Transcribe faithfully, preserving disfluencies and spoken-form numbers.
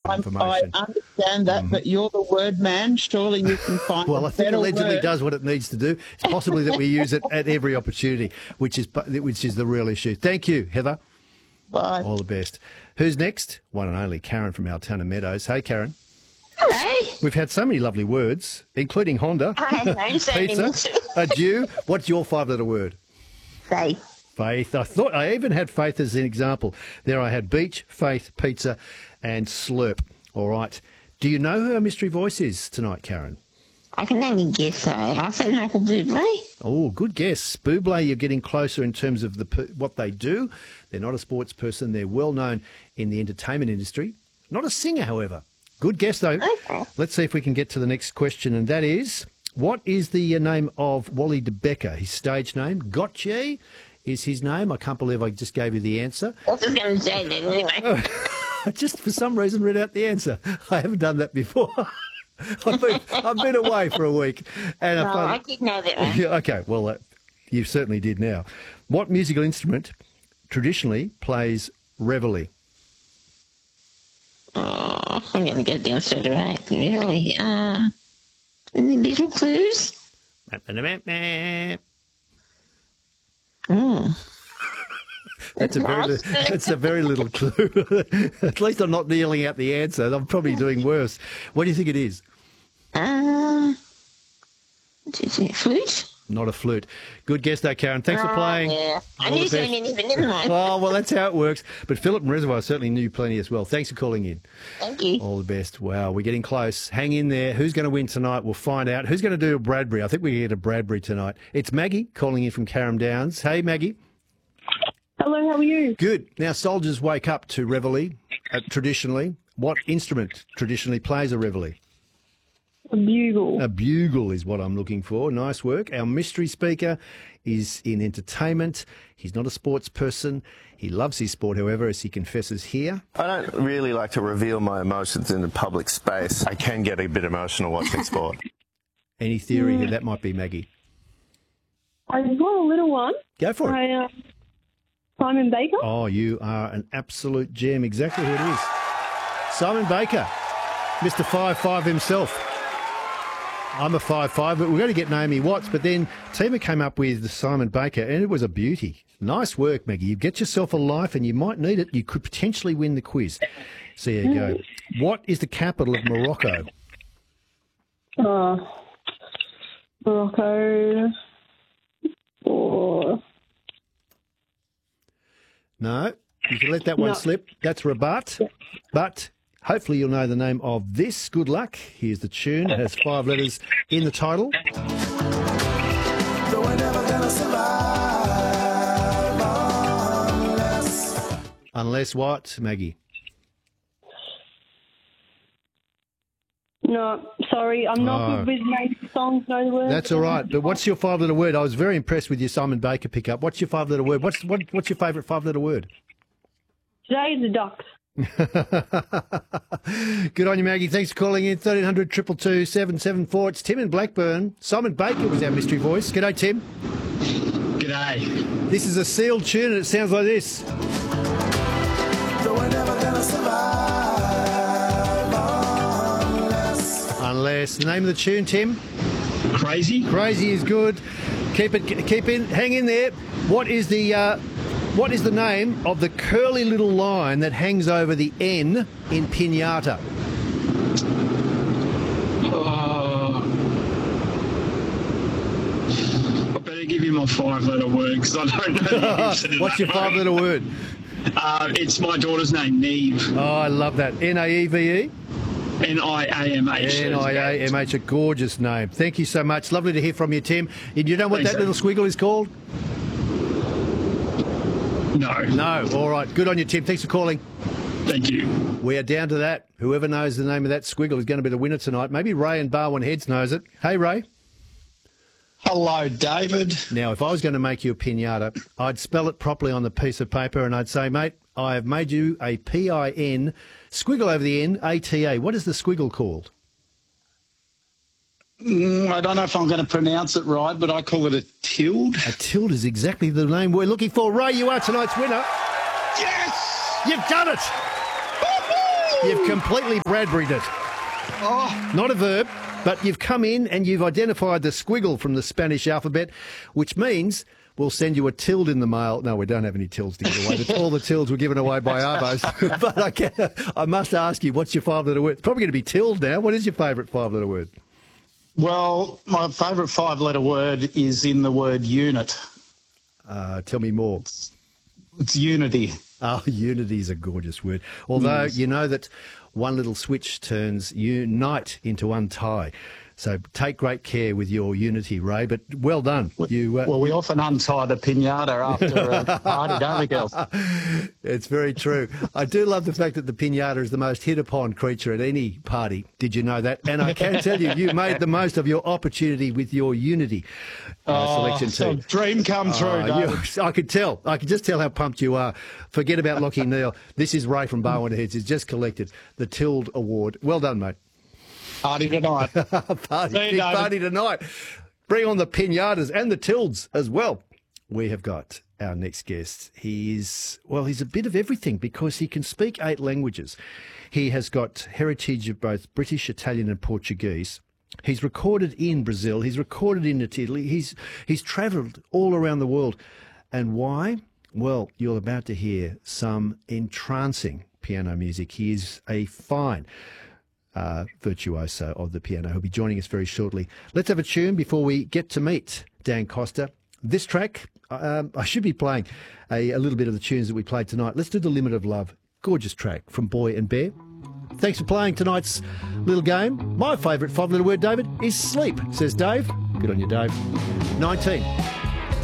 I'm, information. I understand that, mm-hmm. but you're the word man. Surely you can find well, a I think better allegedly word. does what it needs to do. It's possibly that we use it at every opportunity, which is which is the real issue. Thank you, Heather. Bye. All the best. Who's next? One and only Karen from Altona Meadows. Hey, Karen. Hello. We've had so many lovely words, including Honda, I so pizza, adieu. What's your five-letter word? Faith. Faith. I thought I even had faith as an example. There I had beach, faith, pizza, and slurp. All right. Do you know who our mystery voice is tonight, Karen? I can only guess, though. I say Michael Bublé. Oh, good guess. Bublé, you're getting closer in terms of the what they do. They're not a sports person. They're well known in the entertainment industry. Not a singer, however. Good guess, though. Okay. Let's see if we can get to the next question, and that is, what is the name of Wally de Becker? His stage name? Gotye is his name. I can't believe I just gave you the answer. I was going to say that anyway. I just, for some reason, read out the answer. I haven't done that before. I've, been, I've been away for a week. And no, I, found, I did know that one. Yeah, okay, well, uh, you certainly did now. What musical instrument traditionally plays reveille? Oh, I'm going to go down straight away. Really? Uh, any little clues? Mm. That's a very, that's a very little clue. At least I'm not dealing out the answer. I'm probably doing worse. What do you think it is? Uh, flute? Not a flute. Good guess, though, Karen. Thanks oh, for playing. Yeah. I knew so many, but never mind. Oh, well, that's how it works. But Philip and Reservoir certainly knew plenty as well. Thanks for calling in. Thank you. All the best. Wow, we're getting close. Hang in there. Who's going to win tonight? We'll find out. Who's going to do a Bradbury? I think we get a Bradbury tonight. It's Maggie calling in from Carrum Downs. Hey, Maggie. Hello, how are you? Good. Now, soldiers wake up to reveille, uh, traditionally. What instrument traditionally plays a reveille? A bugle. A bugle is what I'm looking for. Nice work. Our mystery speaker is in entertainment. He's not a sports person. He loves his sport, however, as he confesses here. I don't really like to reveal my emotions in the public space. I can get a bit emotional watching sport. Any theory who that might be, Maggie? I've got a little one. Go for it. I, uh, Simon Baker. Oh, you are an absolute gem. Exactly who it is. Simon Baker, Mister five five himself. I'm a five five, but we're going to get Naomi Watts. But then Tima came up with Simon Baker, and it was a beauty. Nice work, Maggie. You get yourself a life, and you might need it. You could potentially win the quiz. So there you go. What is the capital of Morocco? Uh, Morocco. Or... No, you can let that one No. slip. That's Rabat. But hopefully you'll know the name of this. Good luck. Here's the tune. It has five letters in the title. Unless... Unless what, Maggie? No, sorry, I'm not Oh. good with names of songs, know the words. That's all right. But what's your five-letter word? I was very impressed with your Simon Baker pickup. What's your five-letter word? What's what, What's your favourite five-letter word? Today is the Ducks. Good on you, Maggie. Thanks for calling in. thirteen hundred, two two two, seven seven four. It's Tim in Blackburn. Simon Baker was our mystery voice. G'day, Tim. G'day. This is a sealed tune and it sounds like this. Unless. The name of the tune, Tim? Crazy. Crazy is good. Keep it, keep in, hang in there. What is the, uh, what is the name of the curly little line that hangs over the N in Pinata? Oh. I better give you my five-letter word because I don't know the answer to What's that your five-letter word? Uh, it's my daughter's name, Neve. Oh, I love that. N A E V E? N I A M H. N I A M H, a gorgeous name. Thank you so much. Lovely to hear from you, Tim. And you know what Thanks, that little squiggle is called? No. No. All right. Good on you, Tim. Thanks for calling. Thank you. We are down to that. Whoever knows the name of that squiggle is going to be the winner tonight. Maybe Ray in Barwon Heads knows it. Hey, Ray. Hello, David. Now, if I was going to make you a pinata, I'd spell it properly on the piece of paper and I'd say, mate, I have made you a P I N, squiggle over the N, A T A. What is the squiggle called? Mm, I don't know if I'm going to pronounce it right, but I call it a tilde. A tilde is exactly the name we're looking for. Ray, you are tonight's winner. Yes! You've done it! Woo-hoo! You've completely Bradbury'd it. Oh, Not a verb, but you've come in and you've identified the squiggle from the Spanish alphabet, which means we'll send you a tilde in the mail. No, we don't have any tildes to give away. All the tildes were given away by Arbos. But I, can, I must ask you, what's your five-letter word? It's probably going to be tilde now. What is your favourite five-letter word? well, my favourite five-letter word is in the word unit. Uh, tell me more. It's unity. Oh, unity is a gorgeous word. Although, Yes. you know that one little switch turns unite into untie. So take great care with your unity, Ray, but well done. You, uh, Well, we often untie the pinata after a party, don't we, girls? It's very true. I do love the fact that the pinata is the most hit-upon creature at any party. Did you know that? And I can tell you, you made the most of your opportunity with your unity uh, selection so team. dream come true, Oh, David. you, I could tell. I could just tell how pumped you are. Forget about Lockie Neal. This is Ray from Barwon Heads. He's just collected the Tilde Award. Well done, mate. Party tonight. Party, See you, big David. party tonight. Bring on the pinatas and the tildes as well. We have got our next guest. He is, well, he's a bit of everything because he can speak eight languages. He has got heritage of both British, Italian and Portuguese. He's recorded in Brazil. He's recorded in Italy. He's, he's travelled all around the world. And why? Well, you're about to hear some entrancing piano music. He is a fine Uh, virtuoso of the piano. He'll be joining us very shortly. Let's have a tune before we get to meet Dan Costa. This track, um, I should be playing a, a little bit of the tunes that we played tonight. Let's do The Limit of Love. Gorgeous track from Boy and Bear. Thanks for playing tonight's little game. My favourite five-letter word, David, is sleep, says Dave. Good on you, Dave. nineteen.